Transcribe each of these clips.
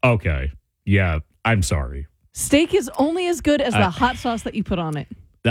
Okay. Yeah, I'm sorry. Steak is only as good as the hot sauce that you put on it.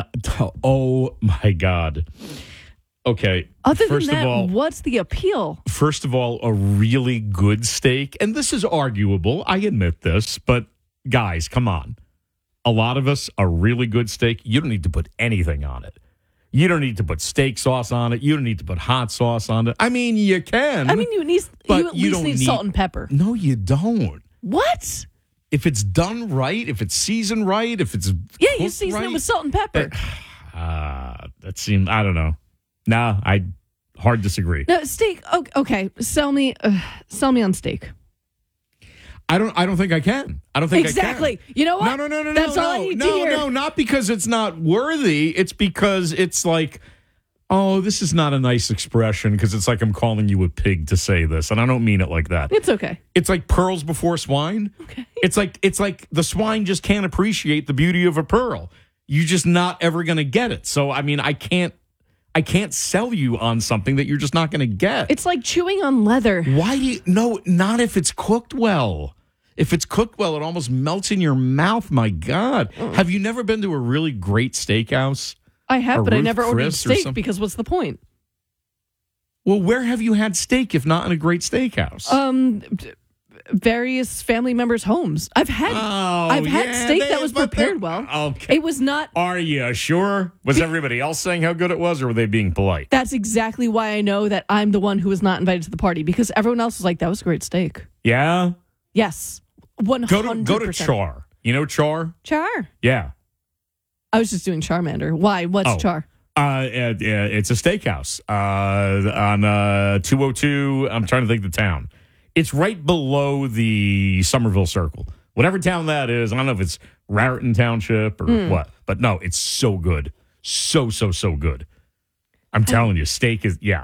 Oh, my God. Okay. Other first than that, of all, what's the appeal? First of all, a really good steak, and this is arguable, I admit this, but guys, come on. A lot of us, a really good steak, you don't need to put anything on it. You don't need to put steak sauce on it. You don't need to put hot sauce on it. I mean, you can. I mean, you at least need salt and pepper. No, you don't. What? If it's done right, if it's seasoned right, if it's you season it with salt and pepper. That seems, I don't know. Nah, I hard disagree. No, steak. Okay, sell me on steak. I don't think I can. I don't think exactly. I can. You know what? No. That's all I need to hear. No, not because it's not worthy. It's because it's like, oh, this is not a nice expression because it's like I'm calling you a pig to say this, and I don't mean it like that. It's okay. It's like pearls before swine. Okay. It's like the swine just can't appreciate the beauty of a pearl. You're just not ever going to get it. So I mean, I can't sell you on something that you're just not going to get. It's like chewing on leather. Why do you? No, not if it's cooked well. If it's cooked well, it almost melts in your mouth. My God. Have you never been to a really great steakhouse? I have, but I never ordered Chris steak because what's the point? Well, where have you had steak if not in a great steakhouse? Various family members' homes. I've had steak that was prepared well. Okay. It was not. Are you sure? Was everybody else saying how good it was, or were they being polite? That's exactly why I know that I'm the one who was not invited to the party because everyone else was like, "That was a great steak." Yeah. Yes. 100%. Go to Char. You know Char? Char. Yeah. I was just doing Charmander. Why? What's Char? It's a steakhouse on 202. I'm trying to think of the town. It's right below the Somerville Circle. Whatever town that is, I don't know if it's Raritan Township or what, but no, it's so good. So good. I'm telling you, steak is, yeah.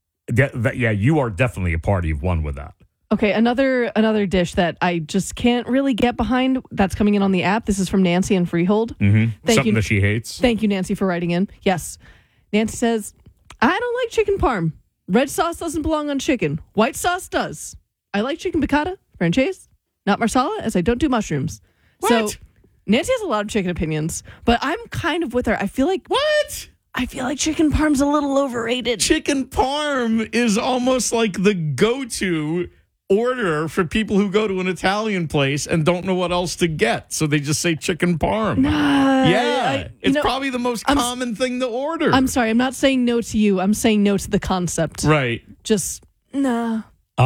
You are definitely a party of one with that. Okay, another dish that I just can't really get behind that's coming in on the app. This is from Nancy in Freehold. Mm-hmm. Something that she hates. Thank you, Nancy, for writing in. Yes. Nancy says, I don't like chicken parm. Red sauce doesn't belong on chicken. White sauce does. I like chicken piccata, franchise, not marsala, as I don't do mushrooms. What? So Nancy has a lot of chicken opinions, but I'm kind of with her. I feel like chicken parm's a little overrated. Chicken parm is almost like the go-to order for people who go to an Italian place and don't know what else to get. So they just say chicken parm. It's probably the most common thing to order. I'm sorry. I'm not saying no to you. I'm saying no to the concept. Right. Just, nah.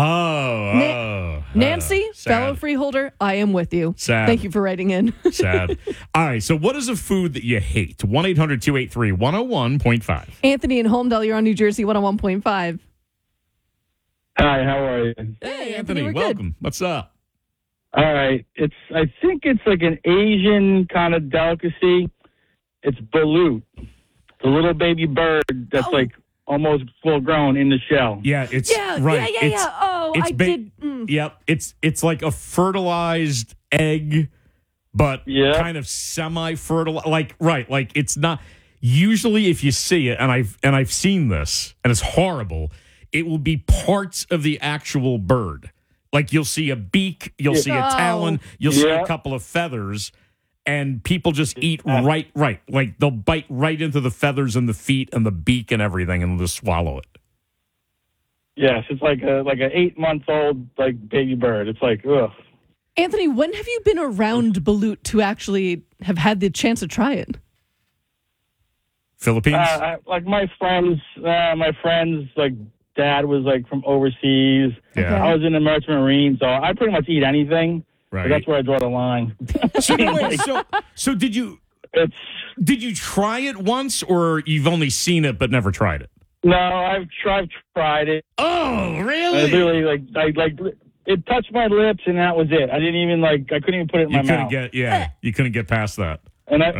Nancy, fellow freeholder, I am with you. Sad. Thank you for writing in. Sad. All right. So what is a food that you hate? 1-800-283-101.5. Anthony in Holmdel, you're on New Jersey 101.5. Hi, how are you? Hey, Anthony, we're welcome. Good. What's up? All right. I think it's like an Asian kind of delicacy. It's balut. The little baby bird that's like almost full grown in the shell. Yeah, it's right. Yeah. Oh, it's I did. Yep. It's like a fertilized egg, but kind of semi-fertilized. Like it's not. Usually, if you see it, and I've seen this, and it's horrible. It will be parts of the actual bird. Like you'll see a beak, you'll see a talon, you'll see a couple of feathers, and people just eat right. Like they'll bite right into the feathers and the feet and the beak and everything and just swallow it. Yes, it's like an 8-month-old like baby bird. It's like, ugh. Anthony, when have you been around balut to actually have had the chance to try it? Philippines? Like my friends, like dad was like from overseas. Yeah. I was in the Merchant Marine, so I pretty much eat anything. Right. That's where I draw the line. So did you try it once, or you've only seen it but never tried it? No, I've tried it. Oh, really? I literally it touched my lips and that was it. I didn't even I couldn't even put it in my mouth. You couldn't get past that. And I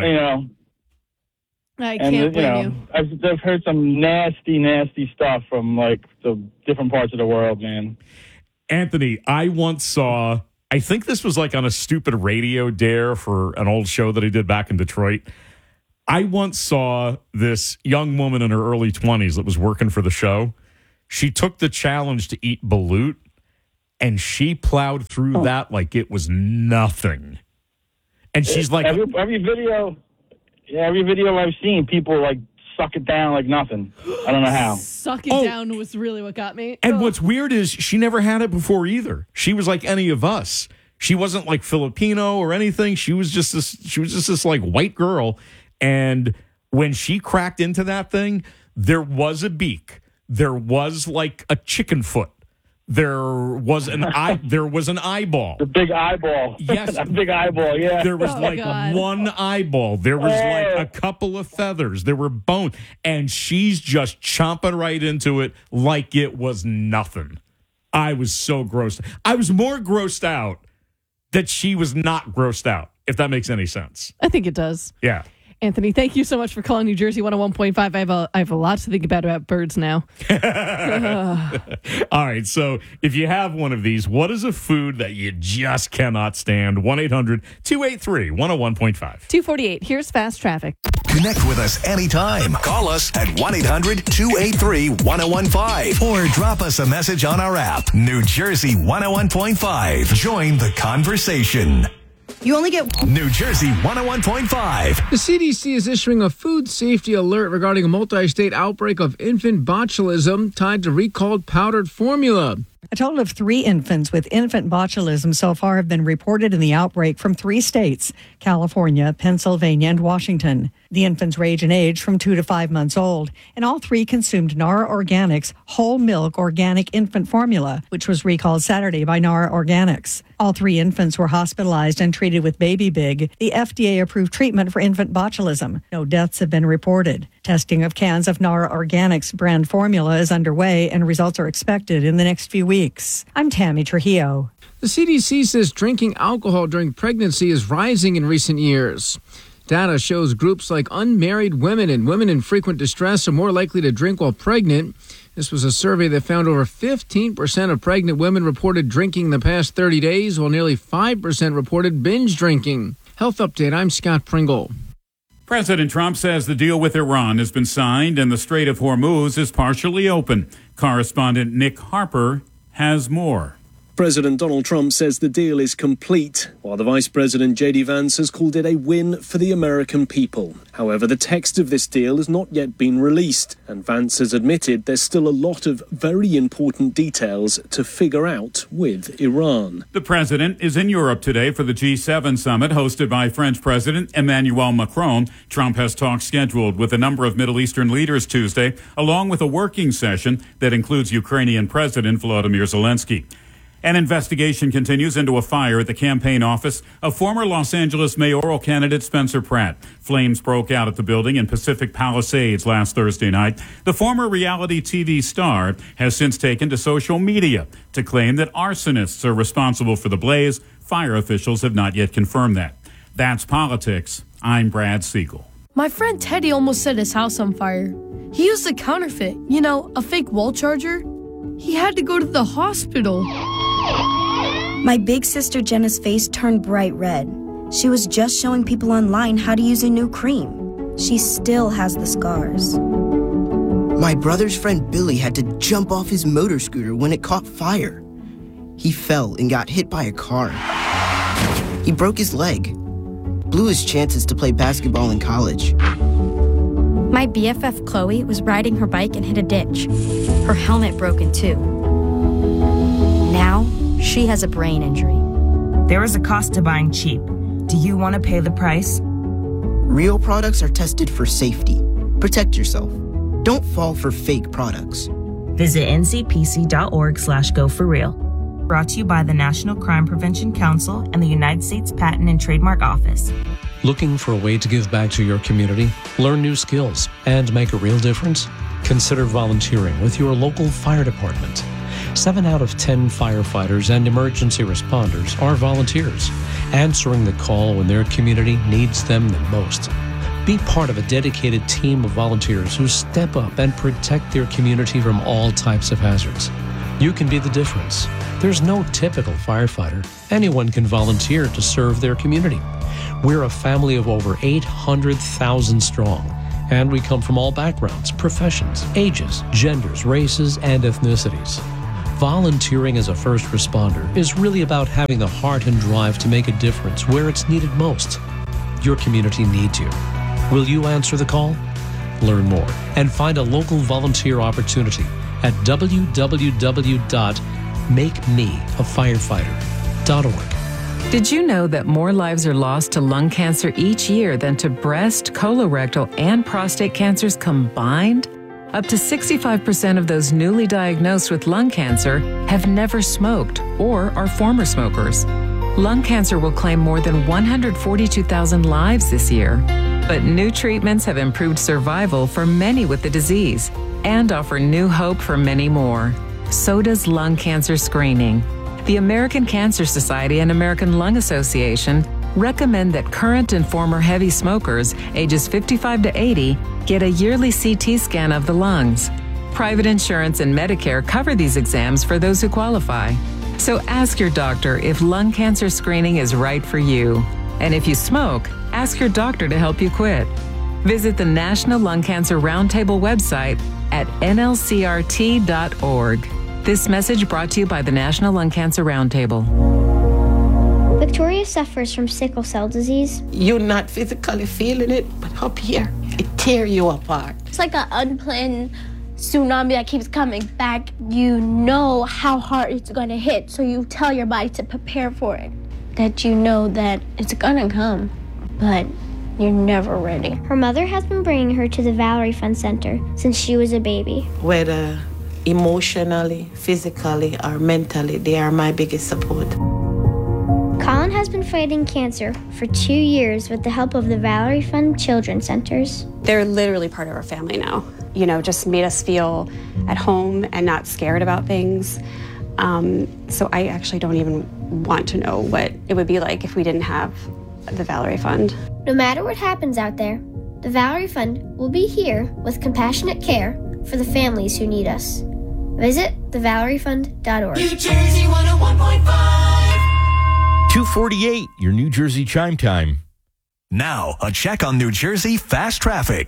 can't blame you. I've heard some nasty stuff from the different parts of the world, man. Anthony, I once saw, I think this was on a stupid radio dare for an old show that I did back in Detroit. I once saw this young woman in her early 20s that was working for the show. She took the challenge to eat balut, and she plowed through that like it was nothing. And she's like, every video I've seen, people like suck it down like nothing. I don't know how. Suck it down was really what got me. And what's weird is she never had it before either. She was like any of us. She wasn't like Filipino or anything. She was just this like white girl. And when she cracked into that thing, there was a beak. There was like a chicken foot. There was an eyeball. The big eyeball. Yes. A big eyeball, yeah. There was God. one eyeball. There was like a couple of feathers. There were bone. And she's just chomping right into it like it was nothing. I was so grossed. I was more grossed out that she was not grossed out, if that makes any sense. I think it does. Yeah. Anthony, thank you so much for calling New Jersey 101.5. I have a lot to think about birds now. All right, so if you have one of these, what is a food that you just cannot stand? 1-800-283-101.5. 248. Here's fast traffic. Connect with us anytime. Call us at 1-800-283-1015 or drop us a message on our app. New Jersey 101.5. Join the conversation. You only get New Jersey 101.5. The CDC is issuing a food safety alert regarding a multi-state outbreak of infant botulism tied to recalled powdered formula. a total of 3 infants with infant botulism so far have been reported in the outbreak from 3 states, California, Pennsylvania, and Washington. The infants range in age from 2 to 5 months old, and all 3 consumed Nara Organics whole milk organic infant formula, which was recalled Saturday by Nara Organics. All 3 infants were hospitalized and treated with Baby Big, the FDA-approved treatment for infant botulism. No deaths have been reported. Testing of cans of Nara Organics brand formula is underway, and results are expected in the next few weeks. I'm Tammy Trujillo. The CDC says drinking alcohol during pregnancy is rising in recent years. Data shows groups like unmarried women and women in frequent distress are more likely to drink while pregnant. This was a survey that found over 15% of pregnant women reported drinking in the past 30 days, while nearly 5% reported binge drinking. Health Update, I'm Scott Pringle. President Trump says the deal with Iran has been signed and the Strait of Hormuz is partially open. Correspondent Nick Harper has more. President Donald Trump says the deal is complete, while the Vice President J.D. Vance has called it a win for the American people. However, the text of this deal has not yet been released, and Vance has admitted there's still a lot of very important details to figure out with Iran. The president is in Europe today for the G7 summit hosted by French President Emmanuel Macron. Trump has talks scheduled with a number of Middle Eastern leaders Tuesday, along with a working session that includes Ukrainian President Volodymyr Zelensky. An investigation continues into a fire at the campaign office of former Los Angeles mayoral candidate Spencer Pratt. Flames broke out at the building in Pacific Palisades last Thursday night. The former reality TV star has since taken to social media to claim that arsonists are responsible for the blaze. Fire officials have not yet confirmed that. That's politics. I'm Brad Siegel. My friend Teddy almost set his house on fire. He used a counterfeit, a fake wall charger. He had to go to the hospital. My big sister Jenna's face turned bright red. She was just showing people online how to use a new cream. She still has the scars. My brother's friend Billy had to jump off his motor scooter when it caught fire. He fell and got hit by a car. He broke his leg, blew his chances to play basketball in college. My BFF Chloe was riding her bike and hit a ditch. Her helmet broke in two. Now, she has a brain injury. There is a cost to buying cheap. Do you want to pay the price? Real products are tested for safety. Protect yourself. Don't fall for fake products. Visit ncpc.org/go4real. Brought to you by the National Crime Prevention Council and the United States Patent and Trademark Office. Looking for a way to give back to your community, learn new skills, and make a real difference? Consider volunteering with your local fire department. 7 out of 10 firefighters and emergency responders are volunteers, answering the call when their community needs them the most. Be part of a dedicated team of volunteers who step up and protect their community from all types of hazards. You can be the difference. There's no typical firefighter. Anyone can volunteer to serve their community. We're a family of over 800,000 strong, and we come from all backgrounds, professions, ages, genders, races, and ethnicities. volunteering as a first responder is really about having the heart and drive to make a difference where it's needed most. Your community needs you. Will you answer the call? Learn more and find a local volunteer opportunity at www.makemeafirefighter.org. Did you know that more lives are lost to lung cancer each year than to breast, colorectal, and prostate cancers combined? Up to 65% of those newly diagnosed with lung cancer have never smoked or are former smokers. Lung cancer will claim more than 142,000 lives this year. But new treatments have improved survival for many with the disease and offer new hope for many more. So does lung cancer screening. The American Cancer Society and American Lung Association recommend that current and former heavy smokers ages 55 to 80 get a yearly CT scan of the lungs. Private insurance and Medicare cover these exams for those who qualify. So ask your doctor if lung cancer screening is right for you. And if you smoke, ask your doctor to help you quit. Visit the National Lung Cancer Roundtable website at nlcrt.org. This message brought to you by the National Lung Cancer Roundtable. Victoria suffers from sickle cell disease. You're not physically feeling it, but up here, it tears you apart. It's like an unplanned tsunami that keeps coming back. You know how hard it's going to hit, so you tell your body to prepare for it. That you know that it's gonna come, but you're never ready. Her mother has been bringing her to the Valerie Fund Center since she was a baby. Whether emotionally, physically, or mentally, they are my biggest support. Colin has been fighting cancer for 2 years with the help of the Valerie Fund Children's Centers. They're literally part of our family now. You know, just made us feel at home and not scared about things. So I actually don't even want to know what it would be like if we didn't have the Valerie Fund. No matter what happens out there, the Valerie Fund will be here with compassionate care for the families who need us. Visit thevaleriefund.org. New Jersey 101.5. 2:48, your New Jersey chime time. Now, a check on New Jersey fast traffic.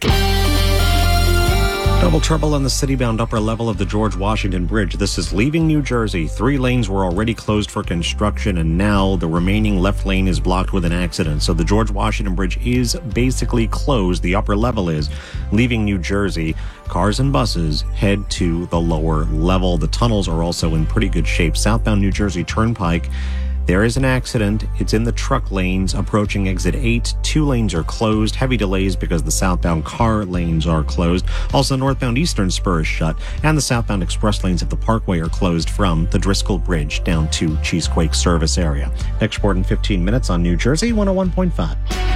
Double trouble on the city-bound upper level of the George Washington Bridge. This is leaving New Jersey. 3 lanes were already closed for construction, and now the remaining left lane is blocked with an accident. So the George Washington Bridge is basically closed. The upper level is leaving New Jersey. Cars and buses head to the lower level. The tunnels are also in pretty good shape. Southbound New Jersey Turnpike, there is an accident. It's in the truck lanes approaching exit 8. 2 lanes are closed. Heavy delays because the southbound car lanes are closed. Also, northbound Eastern Spur is shut, and the southbound express lanes of the Parkway are closed from the Driscoll Bridge down to Cheesequake service area. Next report in 15 minutes on New Jersey 101.5.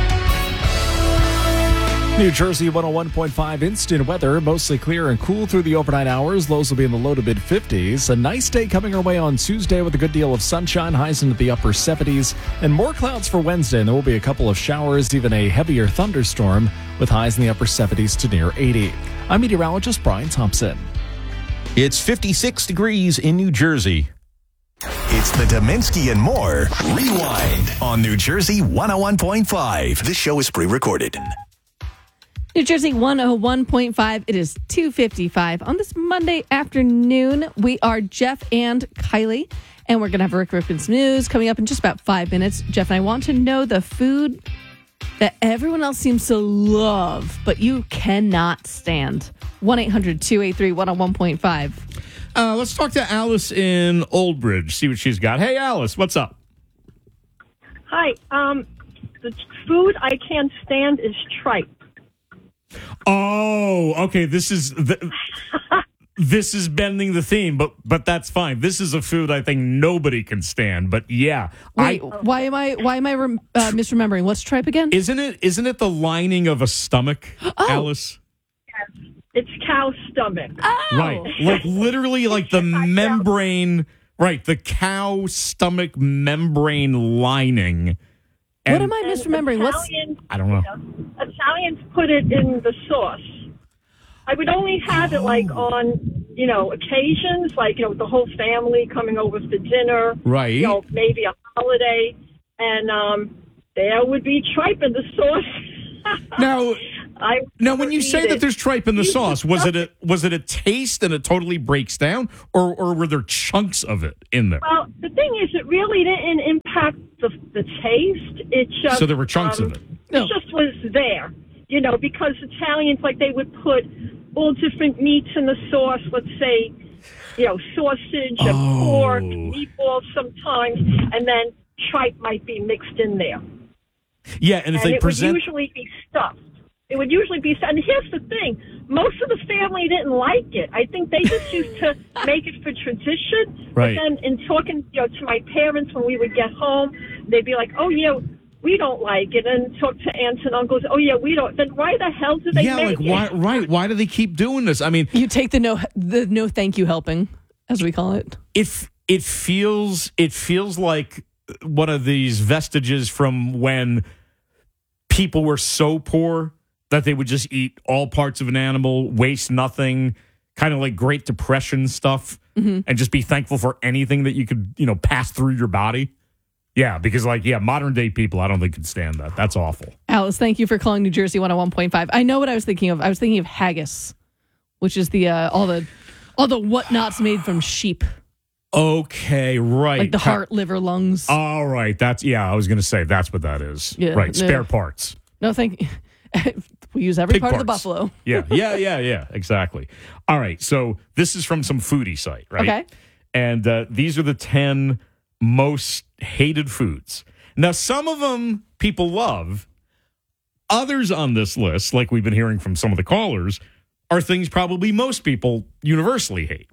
New Jersey 101.5 instant weather, mostly clear and cool through the overnight hours. Lows will be in the low to mid 50s. A nice day coming our way on Tuesday with a good deal of sunshine, highs into the upper 70s, and more clouds for Wednesday. And there will be a couple of showers, even a heavier thunderstorm with highs in the upper 70s to near 80. I'm meteorologist Brian Thompson. It's 56 degrees in New Jersey. It's the Dominski and More Rewind on New Jersey 101.5. This show is pre-recorded. New Jersey 101.5. It is 2:55 on this Monday afternoon. We are Jeff and Kylie, and we're going to have Rick Ripken's news coming up in just about 5 minutes. Jeff and I want to know the food that everyone else seems to love, but you cannot stand. 1-800-283-101.5. Let's talk to Alice in Old Bridge, see what she's got. Hey, Alice, what's up? Hi. The food I can't stand is tripe. Oh, okay. This is bending the theme, but that's fine. This is a food I think nobody can stand. But yeah, why am I misremembering? What's tripe again? Isn't it the lining of a stomach, Alice? Yes, it's cow stomach. Oh. Right, like literally, like the membrane. Right, the cow stomach membrane lining. And what am I misremembering? I don't know. Italians put it in the sauce. I would only have it like on, occasions, like, with the whole family coming over for dinner. Right. Maybe a holiday. And there would be tripe in the sauce. Now, Now, when you say that there's tripe in the sauce, was it a taste and it totally breaks down, or were there chunks of it in there? Well, the thing is, it really didn't impact the taste. It just So there were chunks of it. It just was there, because Italians, like, they would put all different meats in the sauce. Let's say, sausage and pork, meatballs sometimes, and then tripe might be mixed in there. Yeah, and if they present, would usually be stuffed. It would usually be stuffed. And here's the thing: most of the family didn't like it. I think they just used to make it for tradition. Right. But then, in talking, to my parents when we would get home, they'd be like, "Oh yeah, we don't like it," and talk to aunts and uncles. "Oh yeah, we don't." Then why the hell do they make it? why? Right? Why do they keep doing this? I mean, you take the no thank you helping, as we call it. It feels like one of these vestiges from when people were so poor that they would just eat all parts of an animal, waste nothing, kind of like Great Depression stuff, and just be thankful for anything that you could, pass through your body. Yeah, because modern day people, I don't think could stand that. That's awful. Alice, thank you for calling New Jersey 101.5. I know what I was thinking of. I was thinking of haggis, which is the all the whatnots made from sheep. Okay, right. Like the heart, liver, lungs. All right. I was going to say that's what that is. Yeah, right, spare parts. No, thank you. We use every Pig part parts. of the buffalo. Yeah, exactly. All right, so this is from some foodie site, right? Okay. And these are the 10 most hated foods. Now, some of them people love. Others on this list, like we've been hearing from some of the callers, are things probably most people universally hate.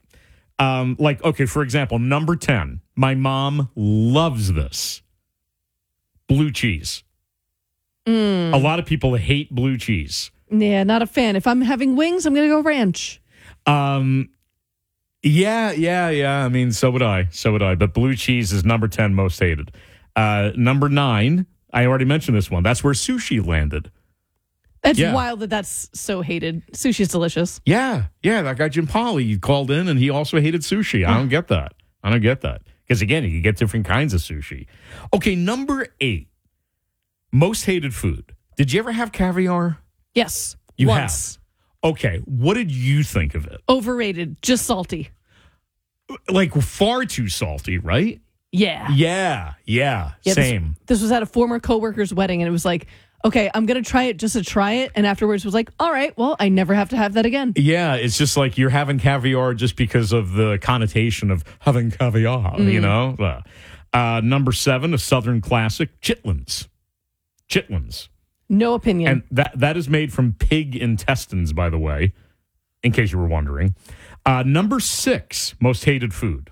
For example, number 10, my mom loves this. Blue cheese. A lot of people hate blue cheese. Yeah, not a fan. If I'm having wings, I'm going to go ranch. Yeah. I mean, so would I. But blue cheese is number 10 most hated. Number 9, I already mentioned this one. That's where sushi landed. That's wild that's so hated. Sushi's delicious. Yeah. That guy Jim Pauly called in, and he also hated sushi. I don't get that. Because, again, you can get different kinds of sushi. Okay, number 8, most hated food. Did you ever have caviar? Yes. You once. have? Okay, what did you think of it? Overrated. Just salty. Like, far too salty, right? Yeah. Yeah. Same. This was at a former coworker's wedding, and it was like, okay, I'm going to try it just to try it. And afterwards was like, all right, well, I never have to have that again. Yeah, it's just like you're having caviar just because of the connotation of having caviar, Number 7, a Southern classic, chitlins. No opinion. And that is made from pig intestines, by the way, in case you were wondering. Number 6, most hated food.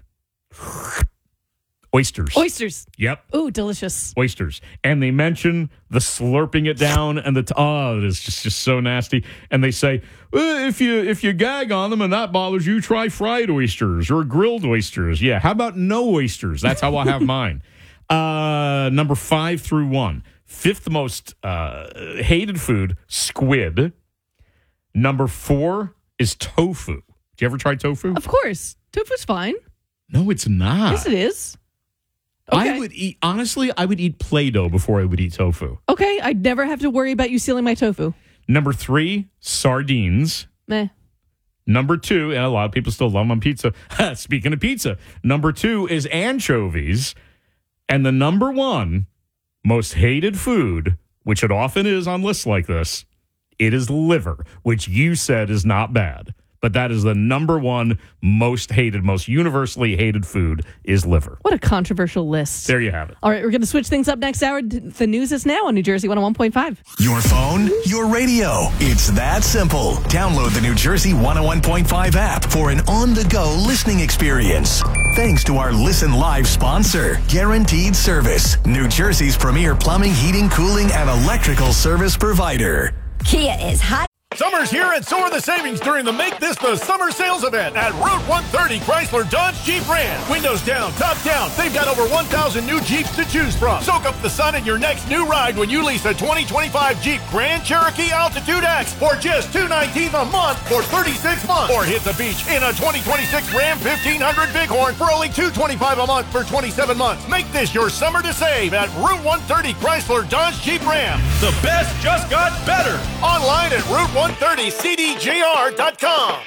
Oysters. Yep. Ooh, delicious. Oysters. And they mention the slurping it down and it is just so nasty. And they say, if you gag on them and that bothers you, try fried oysters or grilled oysters. Yeah. How about no oysters? That's how I have mine. Number 5 through 1. 5th most hated food, squid. Number 4 is tofu. Do you ever try tofu? Of course. Tofu's fine. No, it's not. Yes, it is. Okay. I would eat Play-Doh before I would eat tofu. Okay, I'd never have to worry about you stealing my tofu. Number 3, sardines. Meh. Number 2, and a lot of people still love them on pizza. Speaking of pizza, number 2 is anchovies. And the number 1 most hated food, which it often is on lists like this, it is liver, which you said is not bad. But that is the number 1 most hated, most universally hated food is liver. What a controversial list. There you have it. All right, we're going to switch things up next hour. The news is now on New Jersey 101.5. Your phone, your radio. It's that simple. Download the New Jersey 101.5 app for an on-the-go listening experience. Thanks to our Listen Live sponsor, Guaranteed Service, New Jersey's premier plumbing, heating, cooling, and electrical service provider. Kia is hot. Summer's here and so are the savings during the Make This the Summer Sales event at Route 130 Chrysler Dodge Jeep Ram. Windows down, top down. They've got over 1,000 new Jeeps to choose from. Soak up the sun in your next new ride when you lease a 2025 Jeep Grand Cherokee Altitude X for just $219 a month for 36 months. Or hit the beach in a 2026 Ram 1500 Bighorn for only $225 a month for 27 months. Make this your summer to save at Route 130 Chrysler Dodge Jeep Ram. The best just got better. Online at Route130CDJR.com.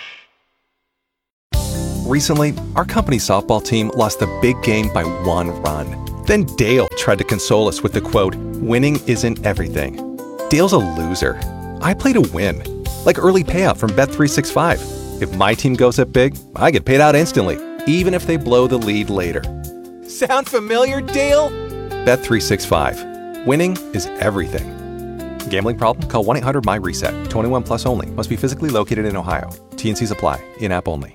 Recently, our company softball team lost a big game by 1 run. Then Dale tried to console us with the quote, "Winning isn't everything." Dale's a loser. I play to win, like early payout from Bet365. If my team goes up big, I get paid out instantly, even if they blow the lead later. Sound familiar, Dale? Bet365. Winning is everything. Gambling problem? Call 1-800-MY-RESET. 21 plus only. Must be physically located in Ohio. T&Cs apply. In-app only.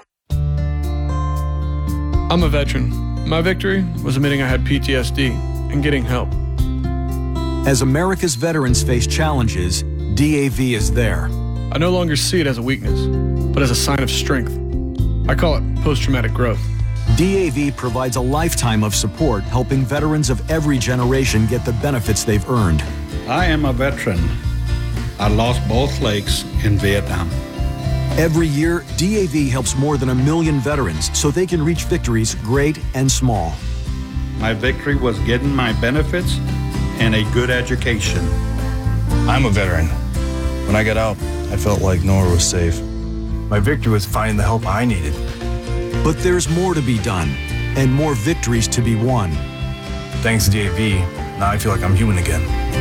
I'm a veteran. My victory was admitting I had PTSD and getting help. As America's veterans face challenges, DAV is there. I no longer see it as a weakness, but as a sign of strength. I call it post-traumatic growth. DAV provides a lifetime of support, helping veterans of every generation get the benefits they've earned. I am a veteran. I lost both legs in Vietnam. Every year, DAV helps more than 1 million veterans so they can reach victories great and small. My victory was getting my benefits and a good education. I'm a veteran. When I got out, I felt like nowhere was safe. My victory was finding the help I needed. But there's more to be done and more victories to be won. Thanks to DAV, now I feel like I'm human again.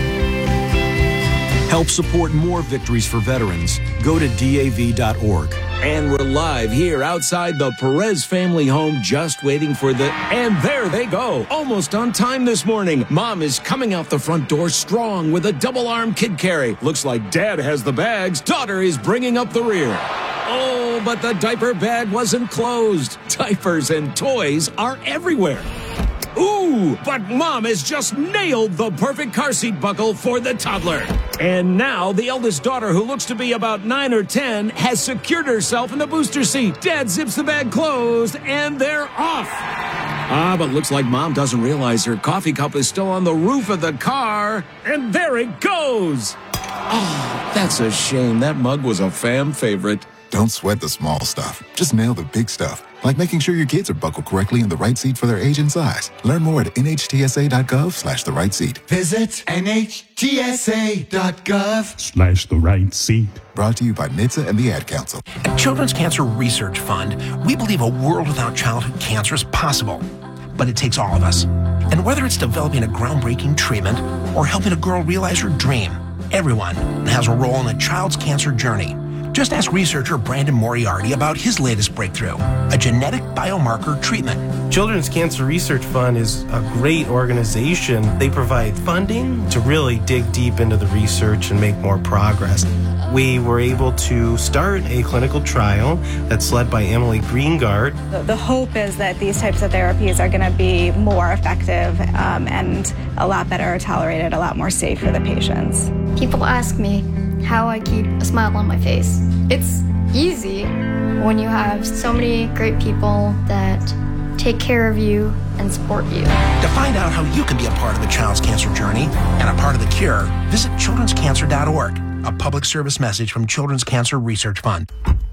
Help support more victories for veterans. Go to DAV.org. And we're live here outside the Perez family home, just waiting for the... And there they go, almost on time this morning. Mom is coming out the front door strong with a double-arm kid carry. Looks like Dad has the bags. Daughter is bringing up the rear. Oh, but the diaper bag wasn't closed. Diapers and toys are everywhere. Ooh, but Mom has just nailed the perfect car seat buckle for the toddler. And now the eldest daughter, who looks to be about 9 or 10, has secured herself in the booster seat. Dad zips the bag closed, and they're off. But looks like Mom doesn't realize her coffee cup is still on the roof of the car. And there it goes. Oh, that's a shame. That mug was a fam favorite. Don't sweat the small stuff. Just nail the big stuff, like making sure your kids are buckled correctly in the right seat for their age and size. Learn more at nhtsa.gov/the right seat. Visit nhtsa.gov/ the right seat. Brought to you by NHTSA and the Ad Council. At Children's Cancer Research Fund, we believe a world without childhood cancer is possible. But it takes all of us. And whether it's developing a groundbreaking treatment or helping a girl realize her dream, everyone has a role in a child's cancer journey. Just ask researcher Brandon Moriarty about his latest breakthrough, a genetic biomarker treatment. Children's Cancer Research Fund is a great organization. They provide funding to really dig deep into the research and make more progress. We were able to start a clinical trial that's led by Emily Greengard. The hope is that these types of therapies are going to be more effective and a lot better tolerated, a lot more safe for the patients. People ask me how I keep a smile on my face. It's easy when you have so many great people that take care of you and support you. To find out how you can be a part of the child's cancer journey and a part of the cure, visit childrenscancer.org, a public service message from Children's Cancer Research Fund.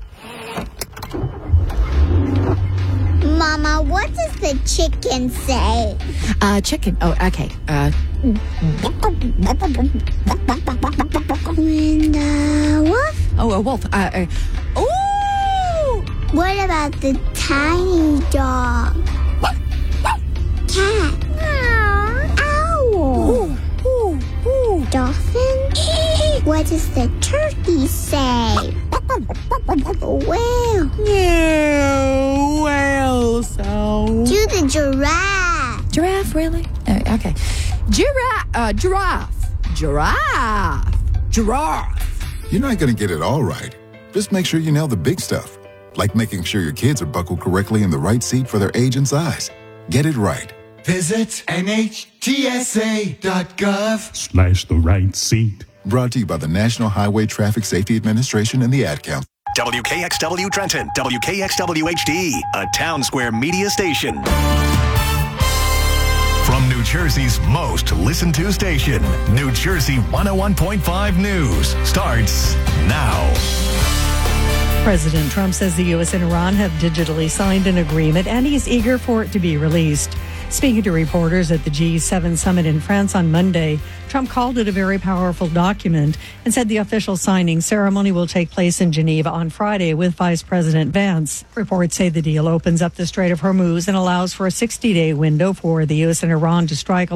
Mama, what does the chicken say? Chicken. Oh, okay. And wolf? Oh, a wolf. Ooh! What about the tiny dog? Cat? Owl? Dolphin? What does the turkey say? Whale? Yeah, whale sound. Do the giraffe. Giraffe, really? Okay. Giraffe. You're not going to get it all right. Just make sure you nail the big stuff, like making sure your kids are buckled correctly in the right seat for their age and size. Get it right. Visit nhtsa.gov/ the right seat. Brought to you by the National Highway Traffic Safety Administration and the Ad Council. WKXW Trenton, WKXW HD, a Town Square media station. From New Jersey's most listened to station, New Jersey 101.5 News starts now. President Trump says the U.S. and Iran have digitally signed an agreement, and he's eager for it to be released. Speaking to reporters at the G7 summit in France on Monday, Trump called it a very powerful document and said the official signing ceremony will take place in Geneva on Friday with Vice President Vance. Reports say the deal opens up the Strait of Hormuz and allows for a 60-day window for the U.S. and Iran to strike